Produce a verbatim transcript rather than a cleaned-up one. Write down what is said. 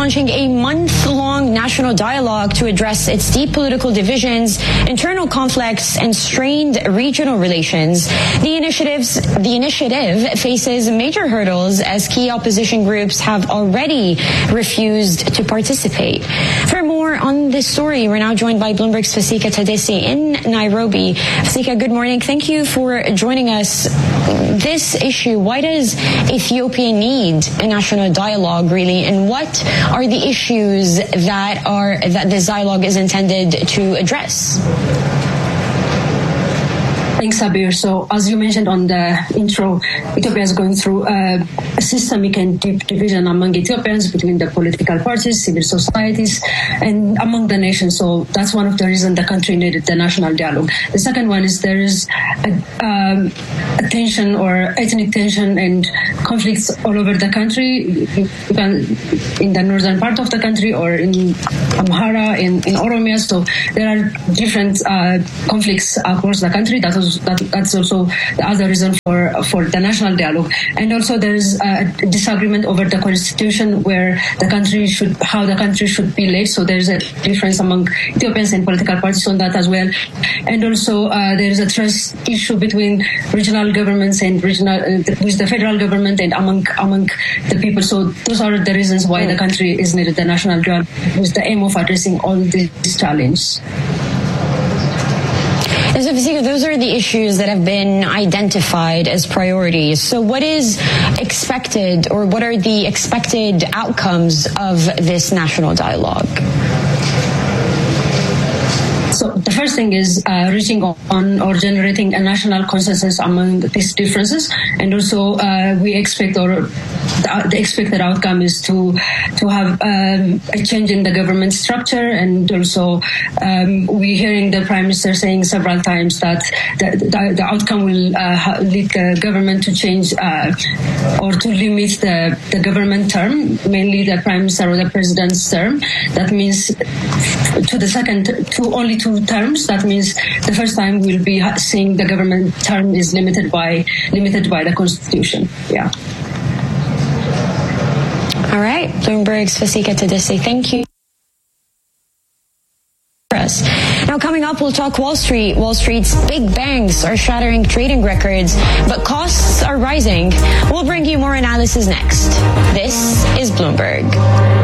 launching a month-long national dialogue to address its deep political divisions, internal conflicts, and strained regional relations. The initiatives, the initiative faces major hurdles as key opposition groups have already refused to participate. For more on this story, we're now joined by Bloomberg's Fasika Tadesse in Nairobi. Fasika, good morning. Thank you for joining us. This issue, why does Ethiopia need a national dialogue, really, and what are the issues that are that this dialogue is intended to address? Thanks, Sabir. So, as you mentioned on the intro, Ethiopia is going through uh, a systemic and deep division among Ethiopians between the political parties, civil societies, and among the nations. So, that's one of the reasons the country needed the national dialogue. The second one is there is a, um, a tension or ethnic tension and conflicts all over the country, in the northern part of the country or in Amhara, in, in Oromia. So, there are different uh, conflicts across the country. That was That, that's also the other reason for for the national dialogue. And also there is a disagreement over the constitution, where the country should, how the country should be led. So there is a difference among Ethiopians and political parties on that as well. And also uh, there is a trust issue between regional governments and regional uh, with the federal government and among among the people. So those are the reasons why the country is needed the national dialogue, with the aim of addressing all these challenges. So, Fasika, those are the issues that have been identified as priorities. So what is expected, or what are the expected outcomes of this national dialogue? So the first thing is uh, reaching on or generating a national consensus among these differences, and also uh, we expect, or the, the expected outcome is to to have um, a change in the government structure, and also um, we're hearing the Prime Minister saying several times that the, the, the outcome will uh, lead the government to change uh, or to limit the, the government term, mainly the Prime Minister or the President's term. That means to the second, to only two terms. That means the first time we'll be seeing the government term is limited by limited by the Constitution. Yeah. All right, Bloomberg's Fasika Tadesse. Thank you. Now, coming up, we'll talk Wall Street. Wall Street's big banks are shattering trading records, but costs are rising. We'll bring you more analysis next. This is Bloomberg.